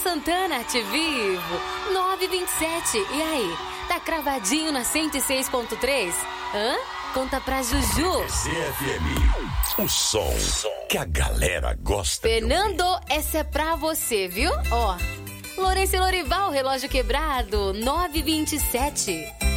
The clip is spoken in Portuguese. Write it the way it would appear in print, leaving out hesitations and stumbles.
Santana, te vivo. 9h27. E aí, tá cravadinho na 106.3? Hã? Conta pra Juju. ZFM, o som que a galera gosta. Fernando, essa é pra você, viu? Ó, Lourenço e Lorival, relógio quebrado, 9h27.